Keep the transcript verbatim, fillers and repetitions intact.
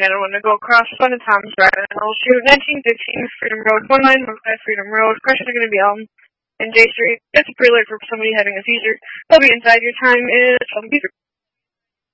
again, I want to go across Fun and Tom's Drive, and I'll shoot nineteen fifteen Freedom Road, one nine one five Freedom Road. Questions are going to be Elm and J Street. Just a pre-alert for somebody having a seizure. They'll be inside. Your time is twelve.